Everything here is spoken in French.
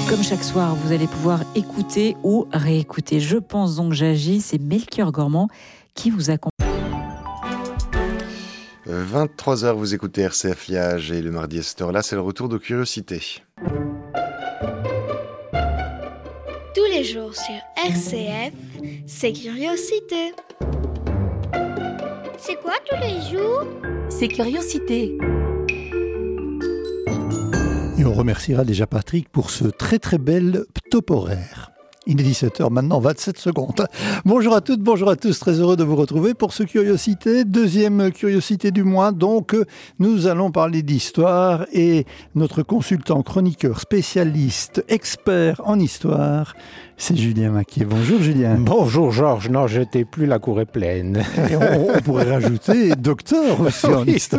Comme chaque soir, vous allez pouvoir écouter ou réécouter Je pense donc j'agis. C'est Melchior Gormand qui vous accompagne. 23h, vous écoutez RCF Liage et le mardi à cette heure-là, c'est le retour de Curiosité. Tous les jours sur RCF, c'est Curiosité. C'est quoi tous les jours? C'est Curiosité. Et on remerciera déjà Patrick pour ce très très bel top horaire. Il est 17h maintenant, 27 secondes. Bonjour à toutes, bonjour à tous, très heureux de vous retrouver pour ce Curiosité, deuxième Curiosité du mois. Donc, nous allons parler d'histoire et notre consultant, chroniqueur, spécialiste, expert en histoire, c'est Julien Maquier. Bonjour Julien. Bonjour Georges, non, j'étais plus, la cour est pleine. Et on pourrait rajouter docteur aussi en histoire.